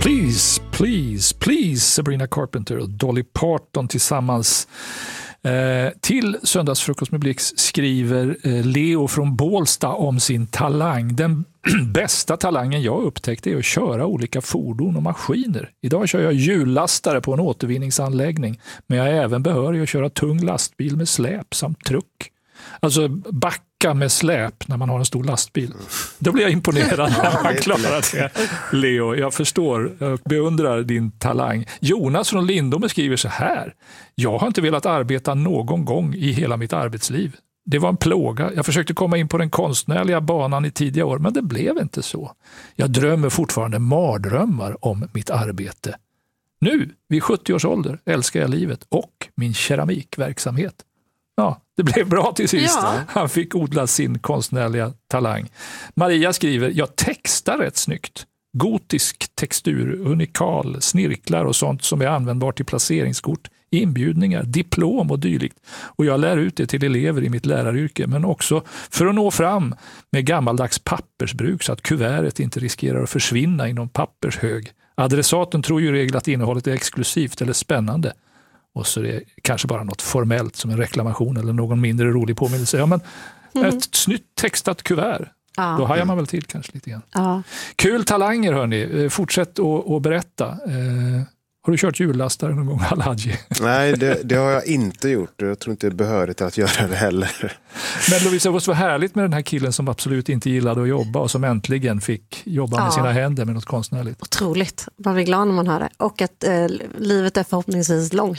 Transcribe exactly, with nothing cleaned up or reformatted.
Please, please, please, Sabrina Carpenter och Dolly Parton tillsammans. Eh, till Söndagsfrukost med Blix skriver eh, Leo från Bålsta om sin talang. Den bästa talangen jag upptäckte är att köra olika fordon och maskiner. Idag kör jag hjullastare på en återvinningsanläggning, men jag är även behörig att köra tung lastbil med släp samt truck. Alltså backa med släp när man har en stor lastbil. Då blir jag imponerad när man klarar det. Leo, jag förstår och beundrar din talang. Jonas från Lindome skriver så här. Jag har inte velat arbeta någon gång i hela mitt arbetsliv. Det var en plåga. Jag försökte komma in på den konstnärliga banan i tidiga år, men det blev inte så. Jag drömmer fortfarande mardrömmar om mitt arbete. Nu, vid sjuttio års ålder, älskar jag livet och min keramikverksamhet. Ja, det blev bra till sist. Ja. Han fick odla sin konstnärliga talang. Maria skriver, jag textar rätt snyggt. Gotisk textur, unikal, snirklar och sånt som är användbart till placeringskort, inbjudningar, diplom och dylikt. Och jag lär ut det till elever i mitt läraryrke, men också för att nå fram med gammaldags pappersbruk så att kuvertet inte riskerar att försvinna inom pappershög. Adressaten tror ju i regel att innehållet är exklusivt eller spännande. Och så är det kanske bara något formellt som en reklamation eller någon mindre rolig påminnelse. Ja, men mm. ett snyggt textat kuvert. Ja. Då hajar man väl till kanske lite grann. Ja. Kul talanger hörni. Fortsätt att berätta. Eh, har du kört hjullastare någon gång, Al-Hadji? Nej, det, det har jag inte gjort. Jag tror inte det är behörigt att göra det heller. Men Lovisa, det var härligt med den här killen som absolut inte gillade att jobba och som äntligen fick jobba ja. med sina händer med något konstnärligt. Otroligt. Man blir glad när man hör det. Och att eh, livet är förhoppningsvis långt